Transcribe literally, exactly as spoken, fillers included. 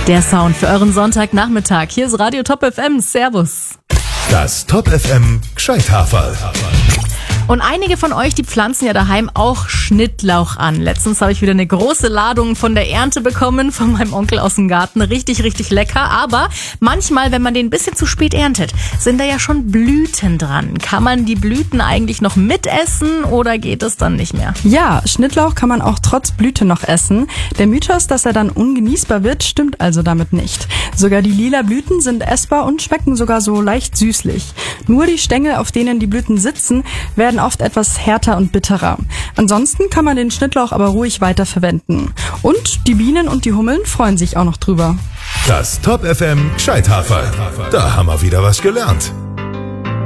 Der Sound für euren Sonntagnachmittag. Hier ist Radio Top F M. Servus. Das Top F M Gscheithaferl. Und einige von euch, die pflanzen ja daheim auch Schnittlauch an. Letztens habe ich wieder eine große Ladung von der Ernte bekommen, von meinem Onkel aus dem Garten. Richtig, richtig lecker. Aber manchmal, wenn man den ein bisschen zu spät erntet, sind da ja schon Blüten dran. Kann man die Blüten eigentlich noch mitessen oder geht es dann nicht mehr? Ja, Schnittlauch kann man auch trotz Blüte noch essen. Der Mythos, dass er dann ungenießbar wird, stimmt also damit nicht. Sogar die lila Blüten sind essbar und schmecken sogar so leicht süßlich. Nur die Stängel, auf denen die Blüten sitzen, werden oft etwas härter und bitterer. Ansonsten kann man den Schnittlauch aber ruhig weiterverwenden. Und die Bienen und die Hummeln freuen sich auch noch drüber. Das Top F M Gscheithaferl. Da haben wir wieder was gelernt.